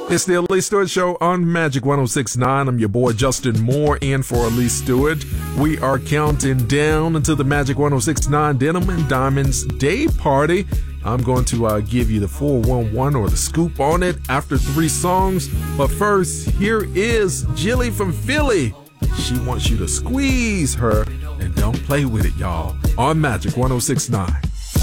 It's the Elise Stewart Show on Magic 106.9. I'm your boy Justin Moore in for Elise Stewart. We are counting down into the Magic 106.9 Denim and Diamonds Day Party. I'm going to give you the 411 or the scoop on it after 3 songs. But first, here is Jilly from Philly. She wants you to squeeze her and don't play with it, y'all, on Magic 106.9.